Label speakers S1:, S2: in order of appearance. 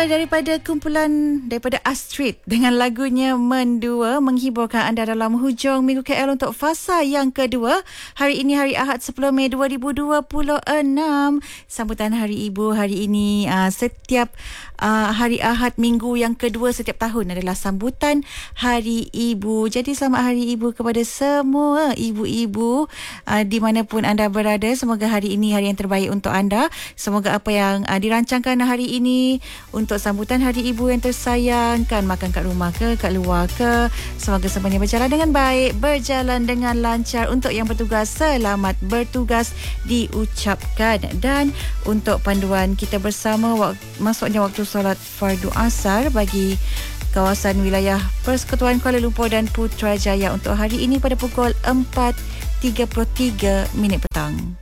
S1: daripada kumpulan daripada Astrid dengan lagunya Mendua menghiburkan anda dalam hujung Minggu KL untuk fasa yang kedua. Hari ini hari Ahad 10 Mei 2026. Sambutan Hari Ibu hari ini setiap hari Ahad minggu yang kedua setiap tahun adalah sambutan Hari Ibu. Jadi selamat Hari Ibu kepada semua ibu-ibu dimanapun anda berada. Semoga hari ini hari yang terbaik untuk anda. Semoga apa yang dirancangkan hari ini untuk sambutan Hari Ibu yang tersayang, kan makan kat rumah ke, kat luar ke, semoga semuanya berjalan dengan baik, berjalan dengan lancar. Untuk yang bertugas, selamat bertugas diucapkan. Dan untuk panduan kita bersama, masuknya waktu solat fardu asar bagi kawasan wilayah Persekutuan Kuala Lumpur dan Putrajaya untuk hari ini pada pukul 4.33 petang.